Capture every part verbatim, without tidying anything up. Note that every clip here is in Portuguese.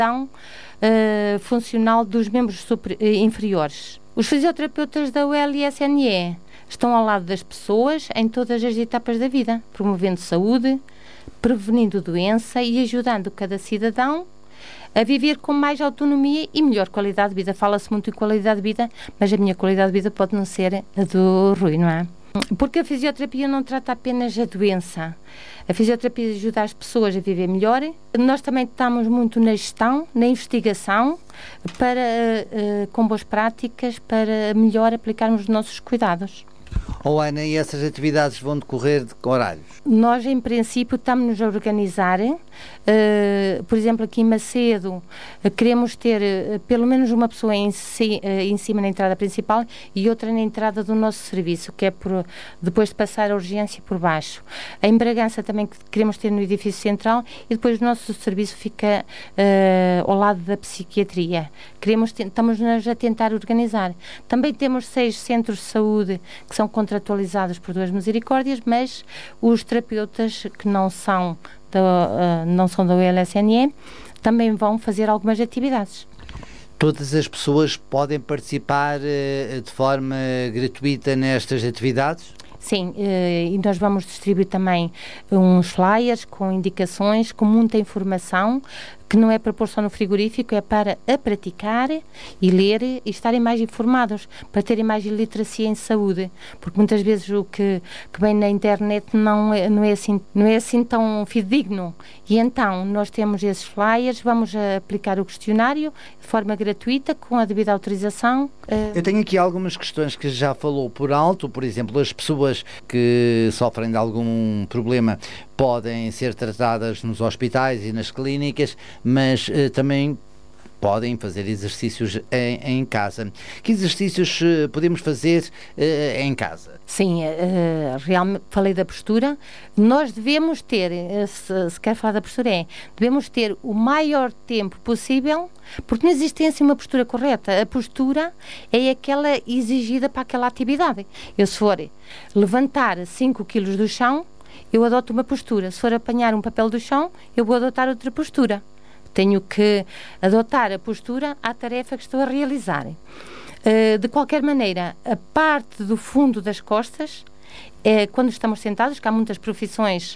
uh, funcional dos membros super, uh, inferiores. Os fisioterapeutas da U L S N E estão ao lado das pessoas em todas as etapas da vida, promovendo saúde, prevenindo doença e ajudando cada cidadão a viver com mais autonomia e melhor qualidade de vida. Fala-se muito em qualidade de vida, mas a minha qualidade de vida pode não ser a do Rui, não é? Porque a fisioterapia não trata apenas a doença. A fisioterapia ajuda as pessoas a viver melhor. Nós também estamos muito na gestão, na investigação, para, uh, com boas práticas, para melhor aplicarmos os nossos cuidados. Oh, Ana, e essas atividades vão decorrer de que horários? Nós, em princípio, estamos-nos a organizar. Uh, por exemplo, aqui em Macedo, uh, queremos ter uh, pelo menos uma pessoa em, si, uh, em cima na entrada principal e outra na entrada do nosso serviço, que é por, depois de passar a urgência por baixo. Em Bragança também queremos ter no edifício central e depois o nosso serviço fica uh, ao lado da psiquiatria. Queremos, estamos-nos a tentar organizar. Também temos seis centros de saúde que são contratualizados por duas misericórdias, mas os terapeutas que não são da, uh, não são da U L S N E também vão fazer algumas atividades. Todas as pessoas podem participar uh, de forma gratuita nestas atividades? Sim, e nós vamos distribuir também uns flyers com indicações, com muita informação, que não é para pôr só no frigorífico, é para a praticar e ler e estarem mais informados, para terem mais literacia em saúde, porque muitas vezes o que, que vem na internet não é, não, é assim, não é assim tão fidedigno. E então nós temos esses flyers, vamos aplicar o questionário de forma gratuita, com a devida autorização. Eu tenho aqui algumas questões que já falou por alto, por exemplo, as pessoas que sofrem de algum problema podem ser tratadas nos hospitais e nas clínicas, mas uh, também podem fazer exercícios em, em casa. Que exercícios uh, podemos fazer uh, em casa? Sim, uh, realmente falei da postura. Nós devemos ter, uh, se, se quer falar da postura, é, devemos ter o maior tempo possível, porque não existe assim uma postura correta. A postura é aquela exigida para aquela atividade. Eu, se for levantar cinco quilos do chão, eu adoto uma postura. Se for apanhar um papel do chão, eu vou adotar outra postura. Tenho que adotar a postura à tarefa que estou a realizar. Uh, de qualquer maneira, a parte do fundo das costas, é, quando estamos sentados, que há muitas profissões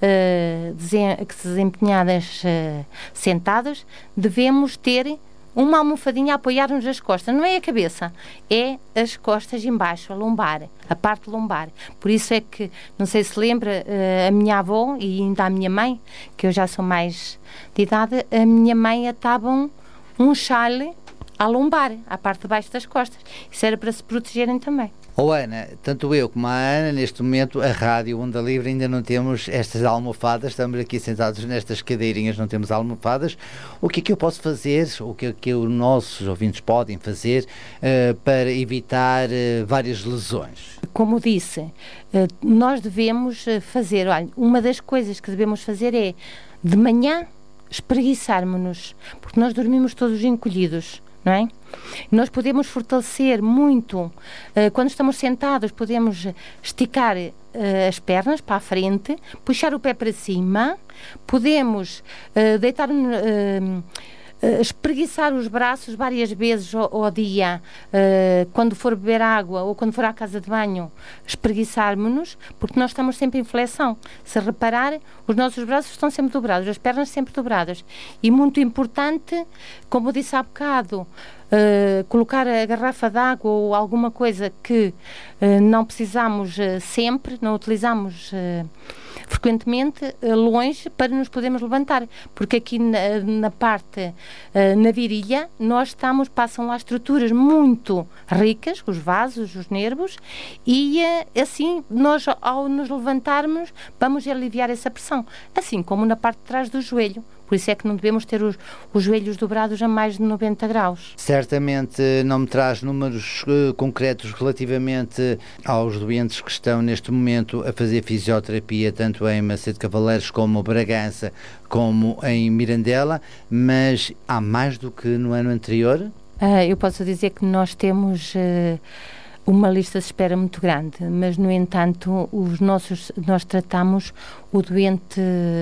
uh, desen- que se desempenhadas uh, sentados, devemos ter uma almofadinha a apoiar-nos as costas. Não é a cabeça, é as costas embaixo, a lombar, a parte lombar. Por isso é que, não sei se lembra, a minha avó e ainda a minha mãe, que eu já sou mais de idade, a minha mãe atavam um chale à lombar, à parte de baixo das costas. Isso era para se protegerem também. Oh, Ana, tanto eu como a Ana, neste momento, a Rádio Onda Livre, ainda não temos estas almofadas, estamos aqui sentados nestas cadeirinhas, não temos almofadas. O que é que eu posso fazer, o que é que os nossos ouvintes podem fazer uh, para evitar uh, várias lesões? Como disse, uh, nós devemos fazer, olha, uma das coisas que devemos fazer é, de manhã, espreguiçarmos-nos, porque nós dormimos todos encolhidos. Não é? Nós podemos fortalecer muito, uh, quando estamos sentados, podemos esticar uh, as pernas para a frente, puxar o pé para cima, podemos uh, deitar, uh, uh, espreguiçar os braços várias vezes ao, ao dia, uh, quando for beber água ou quando for à casa de banho, espreguiçarmos-nos, porque nós estamos sempre em flexão. Se reparar, os nossos braços estão sempre dobrados, as pernas sempre dobradas. E muito importante, como eu disse há bocado, uh, colocar a garrafa de água ou alguma coisa que uh, não precisamos uh, sempre, não utilizamos uh, frequentemente, uh, longe, para nos podermos levantar. Porque aqui na, na parte, uh, na virilha, nós estamos, passam lá estruturas muito ricas, os vasos, os nervos, e uh, assim, nós ao nos levantarmos, vamos aliviar essa pressão. Assim como na parte de trás do joelho. Por isso é que não devemos ter os, os joelhos dobrados a mais de noventa graus. Certamente não me traz números uh, concretos relativamente aos doentes que estão neste momento a fazer fisioterapia, tanto em Macedo Cavaleiros como Bragança, como em Mirandela, mas há mais do que no ano anterior? Uh, eu posso dizer que nós temos Uh, uma lista de espera muito grande, mas no entanto os nossos, nós tratamos o doente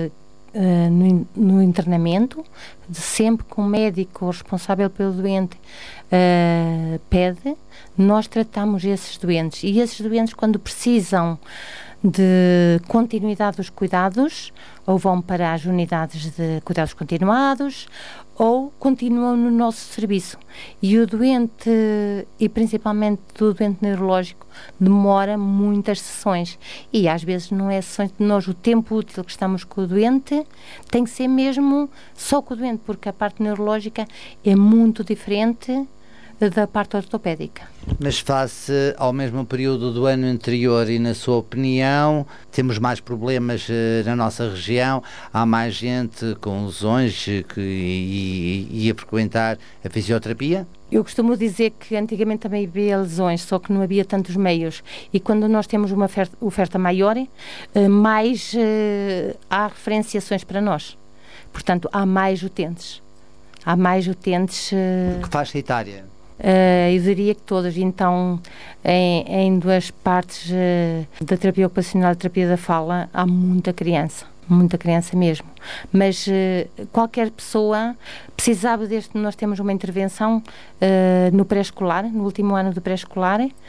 uh, no, no internamento, de sempre que o médico responsável pelo doente uh, pede, nós tratamos esses doentes. E esses doentes, quando precisam de continuidade dos cuidados, ou vão para as unidades de cuidados continuados, ou continuam no nosso serviço. E o doente, e principalmente o doente neurológico, demora muitas sessões. E às vezes não é sessões de nós, o tempo útil que estamos com o doente tem que ser mesmo só com o doente, porque a parte neurológica é muito diferente da parte ortopédica. Mas face ao mesmo período do ano anterior e na sua opinião, temos mais problemas uh, na nossa região? Há mais gente com lesões que ia frequentar a fisioterapia? Eu costumo dizer que antigamente também havia lesões, só que não havia tantos meios. E quando nós temos uma oferta, oferta maior, uh, mais uh, há referenciações para nós. Portanto, há mais utentes. Há mais utentes... Uh, que faixa etária? Uh, eu diria que todas. Então, em, em duas partes uh, da terapia ocupacional e terapia da fala, há muita criança, muita criança mesmo. Mas uh, qualquer pessoa precisava deste, nós temos uma intervenção uh, no pré-escolar, no último ano do pré-escolar, uh,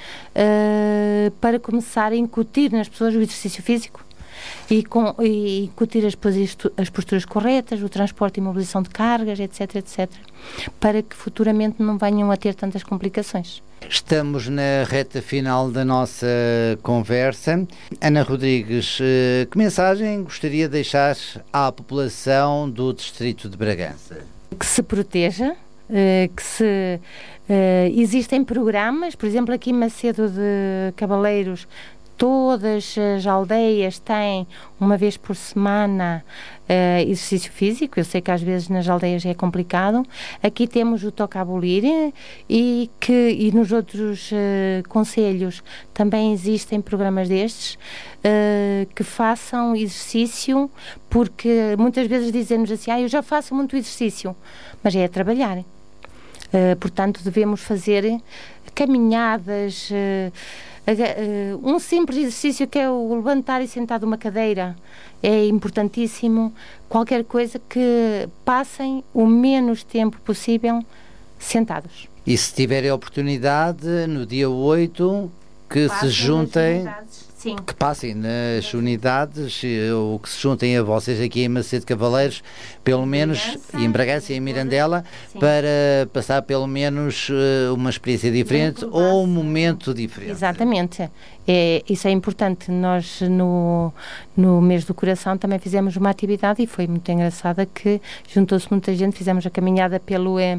para começar a incutir nas pessoas o exercício físico. E, com, e incutir as, as posturas corretas, o transporte e mobilização de cargas, etc, etcétera, para que futuramente não venham a ter tantas complicações. Estamos na reta final da nossa conversa. Ana Rodrigues, que mensagem gostaria de deixar à população do distrito de Bragança? Que se proteja, que se... Existem programas, por exemplo, aqui em Macedo de Cavaleiros, todas as aldeias têm, uma vez por semana, uh, exercício físico. Eu sei que às vezes nas aldeias é complicado. Aqui temos o Toca a Abolir e, que, e nos outros uh, concelhos também existem programas destes uh, que façam exercício, porque muitas vezes dizem-nos assim, ah, eu já faço muito exercício, mas é a trabalhar. Uh, portanto, devemos fazer caminhadas... Uh, Um simples exercício que é o levantar e sentar de uma cadeira é importantíssimo. Qualquer coisa que passem o menos tempo possível sentados. E se tiverem a oportunidade, no dia oito, que passem se juntem, sim. que passem nas unidades, ou que se juntem a vocês aqui em Macedo de Cavaleiros, pelo menos, Bragança, e em Bragança e em Mirandela, sim. para passar pelo menos uma experiência diferente ou um momento diferente. Exatamente. É, isso é importante. Nós, no, no mês do coração, também fizemos uma atividade e foi muito engraçada, que juntou-se muita gente, fizemos a caminhada pelo, é,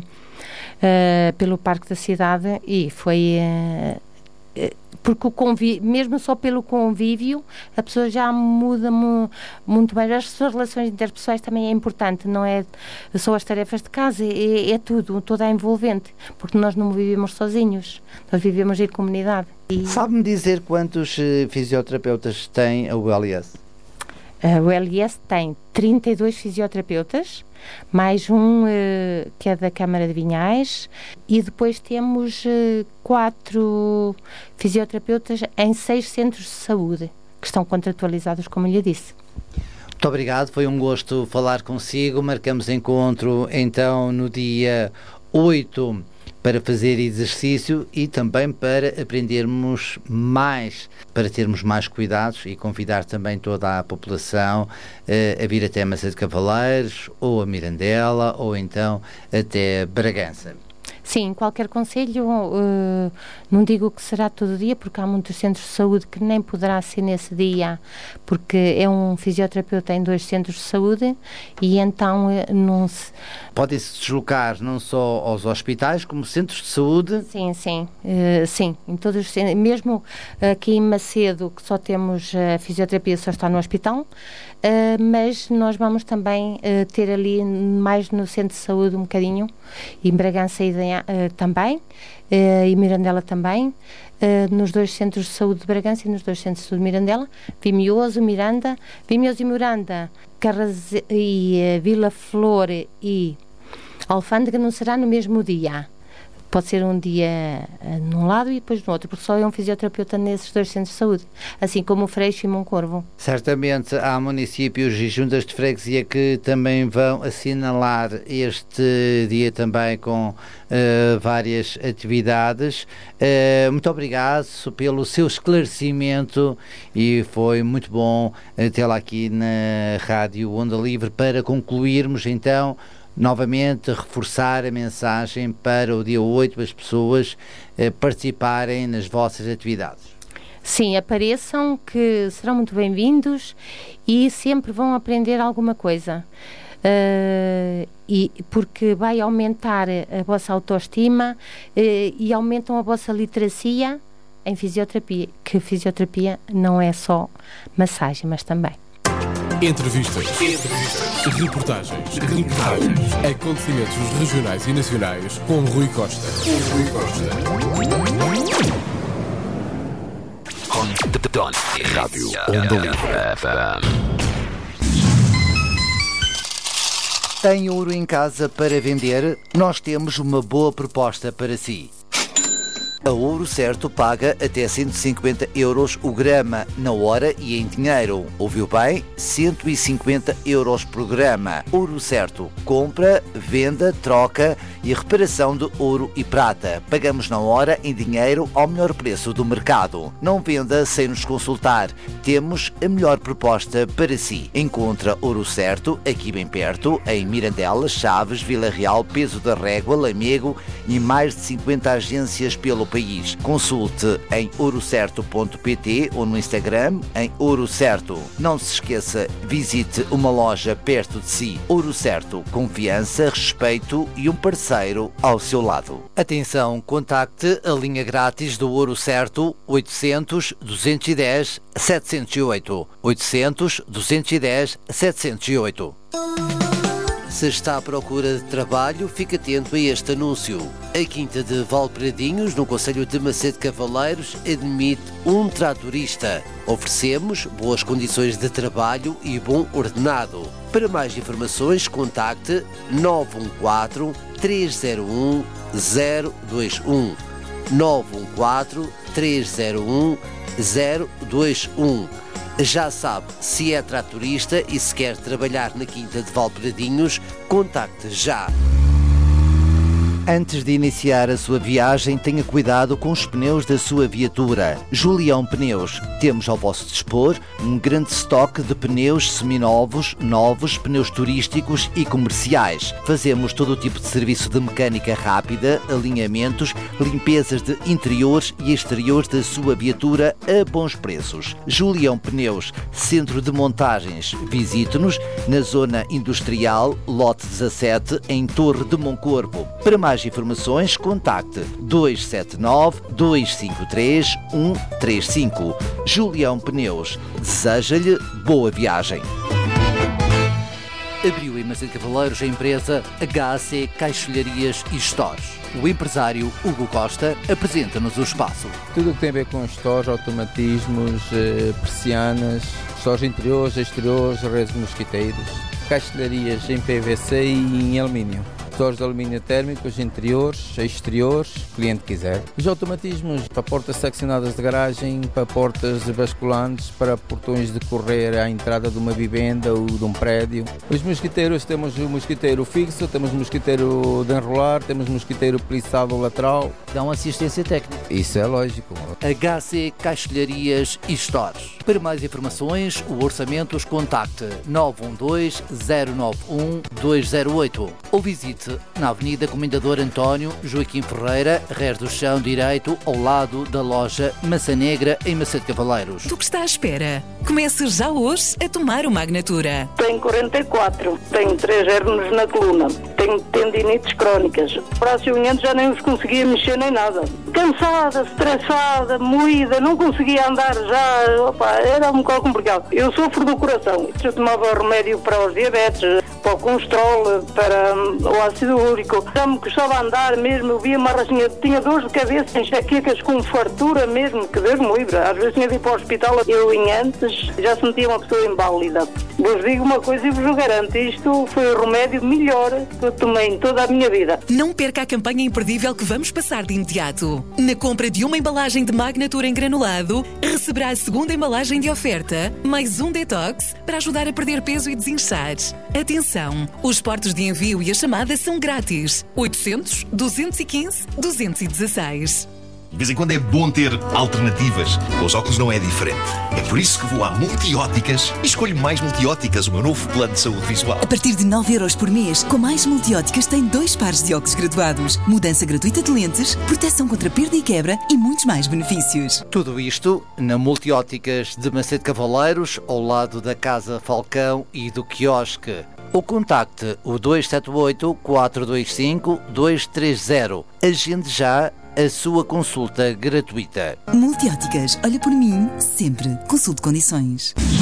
uh, pelo Parque da Cidade e foi... Uh, porque o convívio, mesmo só pelo convívio, a pessoa já muda mu, muito bem. As suas relações interpessoais também é importante, não é só as tarefas de casa, é, é tudo, toda a envolvente, porque nós não vivemos sozinhos, nós vivemos em comunidade. E... Sabe-me dizer quantos uh, fisioterapeutas tem a U L S? A U L S tem trinta e dois fisioterapeutas, mais um uh, que é da Câmara de Vinhais, e depois temos uh, quatro fisioterapeutas em seis centros de saúde, que estão contratualizados, como lhe disse. Muito obrigado, foi um gosto falar consigo. Marcamos encontro então no dia oito para fazer exercício e também para aprendermos mais, para termos mais cuidados, e convidar também toda a população uh, a vir até Macedo de Cavaleiros, ou a Mirandela, ou então até Bragança. Sim, qualquer conselho, uh, não digo que será todo dia, porque há muitos centros de saúde que nem poderá ser nesse dia, porque é um fisioterapeuta em dois centros de saúde e então uh, não se... Podem-se deslocar não só aos hospitais, como centros de saúde? Sim, sim, uh, sim, em todos os, mesmo aqui em Macedo, que só temos a fisioterapia, só está no hospital, uh, mas nós vamos também uh, ter ali mais no centro de saúde um bocadinho, e em Bragança e Uh, também, uh, e Mirandela também, uh, nos dois centros de saúde de Bragança e nos dois centros de saúde de Mirandela, Vimioso, Miranda, Vimioso e Miranda, Carraze e uh, Vila Flor e Alfândega não será no mesmo dia. pode ser um dia num lado e depois no outro, porque só é um fisioterapeuta nesses dois centros de saúde, assim como o Freixo e Moncorvo. Certamente há municípios e juntas de freguesia que também vão assinalar este dia também com uh, várias atividades. Uh, muito obrigado pelo seu esclarecimento e foi muito bom tê-la aqui na Rádio Onda Livre para concluirmos então novamente reforçar a mensagem para o dia oito, as pessoas eh, participarem nas vossas atividades. Sim, apareçam, que serão muito bem-vindos e sempre vão aprender alguma coisa. Uh, e, porque vai aumentar a vossa autoestima uh, e aumentam a vossa literacia em fisioterapia, que fisioterapia não é só massagem, mas também. Entrevistas, Entrevistas. Reportagens, Reportagens, acontecimentos regionais e nacionais com Rui Costa. Com Rui Costa. Rádio Onda Livre. Tem ouro em casa para vender? Nós temos uma boa proposta para si. A Ouro Certo paga até cento e cinquenta euros o grama na hora e em dinheiro. Ouviu bem? cento e cinquenta euros por grama. Ouro Certo. Compra, venda, troca e reparação de ouro e prata. Pagamos na hora, em dinheiro, ao melhor preço do mercado. Não venda sem nos consultar. Temos a melhor proposta para si. Encontra Ouro Certo aqui bem perto, em Mirandela, Chaves, Vila Real, Peso da Régua, Lamego e mais de cinquenta agências pelo país. Consulte em ouro certo ponto pt ou no Instagram em Ouro Certo. Não se esqueça, visite uma loja perto de si. Ouro Certo, confiança, respeito e um parceiro ao seu lado. Atenção, contacte a linha grátis do Ouro Certo oitocentos, duzentos e dez, setecentos e oito. oitocentos, duzentos e dez, setecentos e oito. Se está à procura de trabalho, fique atento a este anúncio. A Quinta de Valpradinhos, no concelho de Macedo Cavaleiros, admite um tratorista. Oferecemos boas condições de trabalho e bom ordenado. Para mais informações, contacte nove um quatro, três zero um, zero dois um. nove um quatro, três zero um, zero dois um. Já sabe, se é tratorista e se quer trabalhar na Quinta de Valpradinhos, contacte já. Antes de iniciar a sua viagem, tenha cuidado com os pneus da sua viatura. Julião Pneus. Temos ao vosso dispor um grande estoque de pneus seminovos, novos, pneus turísticos e comerciais. Fazemos todo o tipo de serviço de mecânica rápida, alinhamentos, limpezas de interiores e exteriores da sua viatura a bons preços. Julião Pneus, centro de montagens. Visite-nos na zona industrial, lote dezassete, em Torre de Moncorvo. Para mais Mais informações, contacte dois sete nove, dois cinco três, um três cinco. Julião Pneus deseja-lhe boa viagem. Abriu em Macedo Cavaleiros a empresa H C Caixilharias e Stores. O empresário Hugo Costa apresenta-nos o espaço. Tudo o que tem a ver com stores, automatismos, persianas, stores interiores, exteriores, redes de mosquiteiros, caixilharias em P V C e em alumínio. Stores de alumínio térmicos, interiores, exteriores, o cliente quiser. Os automatismos para portas seccionadas de garagem, para portas basculantes, para portões de correr à entrada de uma vivenda ou de um prédio. Os mosquiteiros, temos o mosquiteiro fixo, temos o mosquiteiro de enrolar, temos o mosquiteiro plissado lateral. Dão assistência técnica. Isso é lógico. H C Caixilharias e Stores. Para mais informações, o orçamento, os contacte nove um dois, zero nove um, dois zero oito ou visite na Avenida Comendador António Joaquim Ferreira, Rés do Chão Direito, ao lado da loja Maçã Negra, em Macedo Cavaleiros. Do que está à espera? Comece já hoje a tomar o Magnatura. Tenho quarenta e quatro, tenho três hérnias na coluna, tenho tendinites crónicas. Praticamente já nem os conseguia mexer nem nada. Cansada, estressada, moída, não conseguia andar já, opa, era um bocado complicado. Eu sofro do coração. Eu tomava remédio para os diabetes, para o colesterol, para hum, o ácido úrico. Já me custava andar mesmo, eu via uma rashinha, tinha dores de cabeça, enxaquecas com fartura mesmo, que Deus me livre. Às vezes tinha de ir para o hospital, eu em antes já sentia uma pessoa inválida. Vos digo uma coisa e vos garanto, isto foi o remédio melhor que eu tomei em toda a minha vida. Não perca a campanha imperdível que vamos passar de imediato. Na compra de uma embalagem de Magnatur em granulado, receberá a segunda embalagem de oferta, mais um detox para ajudar a perder peso e desinchar. Atenção, os portos de envio e a chamada são grátis. oitocentos, duzentos e quinze, duzentos e dezesseis. De vez em quando é bom ter alternativas. Com os óculos não é diferente. É por isso que vou à Multióticas e escolho Mais Multióticas, o meu novo plano de saúde visual. A partir de nove euros por mês, com Mais Multióticas tem dois pares de óculos graduados, mudança gratuita de lentes, proteção contra perda e quebra e muitos mais benefícios. Tudo isto na Multióticas de Macedo Cavaleiros, ao lado da Casa Falcão e do quiosque. Ou contacte o dois sete oito, quatro dois cinco, dois três zero. Agende já a sua consulta gratuita. Multióticas, olha por mim, sempre. Consulte condições.